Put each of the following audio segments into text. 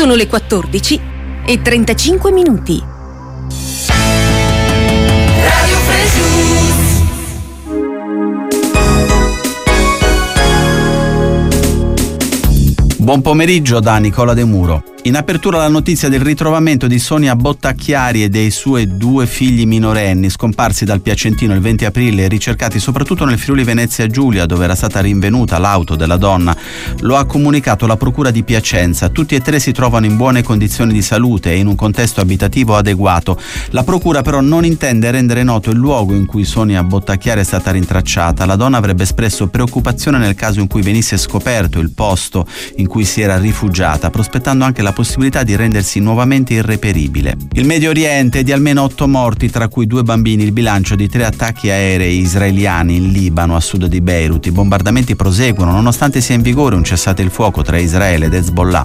Sono le 14:35. Radio Frejus. Buon pomeriggio da Nicola De Muro. In apertura la notizia del ritrovamento di Sonia Bottacchiari e dei suoi 2 figli minorenni scomparsi dal Piacentino il 20 aprile e ricercati soprattutto nel Friuli Venezia Giulia, dove era stata rinvenuta l'auto della donna. Lo ha comunicato la Procura di Piacenza. Tutti e 3 si trovano in buone condizioni di salute e in un contesto abitativo adeguato. La Procura però non intende rendere noto il luogo in cui Sonia Bottacchiari è stata rintracciata. La donna avrebbe espresso preoccupazione nel caso in cui venisse scoperto il posto in cui si era rifugiata, prospettando anche la possibilità di rendersi nuovamente irreperibile. Il Medio Oriente è di almeno 8 morti, tra cui 2 bambini, il bilancio di 3 attacchi aerei israeliani in Libano, a sud di Beirut. I bombardamenti proseguono nonostante sia in vigore un cessate il fuoco tra Israele ed Hezbollah.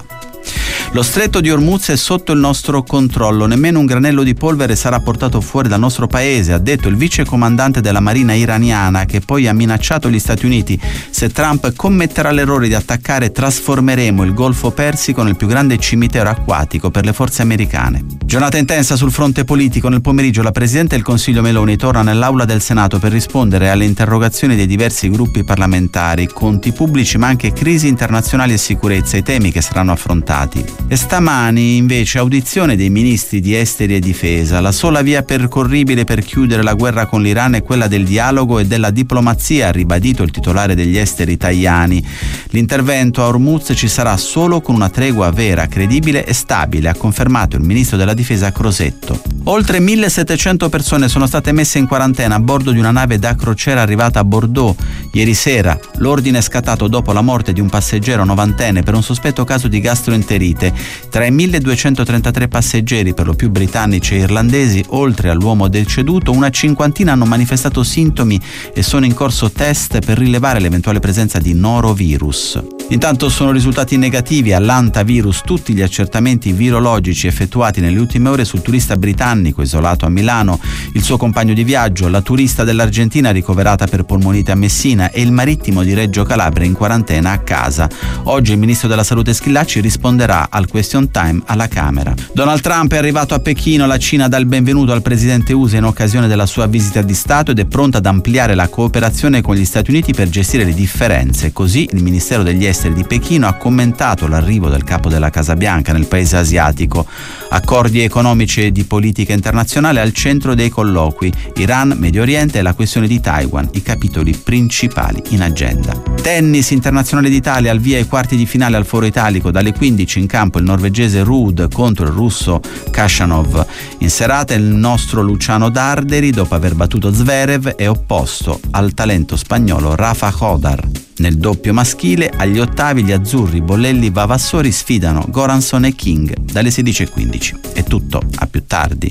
Lo stretto di Hormuz è sotto il nostro controllo, nemmeno un granello di polvere sarà portato fuori dal nostro paese, ha detto il vice comandante della marina iraniana, che poi ha minacciato gli Stati Uniti: se Trump commetterà l'errore di attaccare, trasformeremo il Golfo Persico nel più grande cimitero acquatico per le forze americane. Giornata intensa sul fronte politico. Nel pomeriggio la Presidente del Consiglio Meloni torna nell'Aula del Senato per rispondere alle interrogazioni dei diversi gruppi parlamentari, conti pubblici ma anche crisi internazionali e sicurezza, i temi che saranno affrontati. E stamani invece audizione dei ministri di esteri e difesa. La sola via percorribile per chiudere la guerra con l'Iran è quella del dialogo e della diplomazia, ha ribadito il titolare degli esteri Tajani. L'intervento a Hormuz ci sarà solo con una tregua vera, credibile e stabile, ha confermato il ministro della difesa Crosetto. Oltre 1700 persone sono state messe in quarantena a bordo di una nave da crociera arrivata a Bordeaux ieri sera. L'ordine è scattato dopo la morte di un passeggero novantenne per un sospetto caso di gastroenterite. Tra i 1233 passeggeri, per lo più britannici e irlandesi, oltre all'uomo deceduto, una cinquantina hanno manifestato sintomi e sono in corso test per rilevare l'eventuale presenza di norovirus. Intanto sono risultati negativi all'antavirus tutti gli accertamenti virologici effettuati nelle ultime ore sul turista britannico isolato a Milano, il suo compagno di viaggio, la turista dell'Argentina ricoverata per polmonite a Messina e il marittimo di Reggio Calabria in quarantena a casa. Oggi il ministro della Salute Schillaci risponderà al question time alla Camera. Donald Trump è arrivato a Pechino, la Cina dà il benvenuto al presidente USA in occasione della sua visita di Stato ed è pronta ad ampliare la cooperazione con gli Stati Uniti per gestire le differenze. Così il Ministero degli Esteri di Pechino ha commentato l'arrivo del capo della Casa Bianca nel paese asiatico. Accordi economici e di politica internazionale al centro dei colloqui. Iran, Medio Oriente e la questione di Taiwan, i capitoli principali in agenda. Tennis, Internazionale d'Italia al via ai quarti di finale al Foro Italico, dalle 15 in campo il norvegese Ruud contro il russo Khachanov. In serata il nostro Luciano Darderi, dopo aver battuto Zverev, è opposto al talento spagnolo Rafa Hodar. Nel doppio maschile, agli ottavi, gli azzurri Bollelli Vavassori sfidano Goranson e King dalle 16:15. È tutto, a più tardi.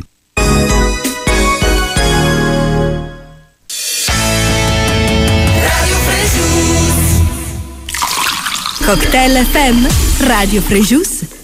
Cocktail FM, Radio Frejus.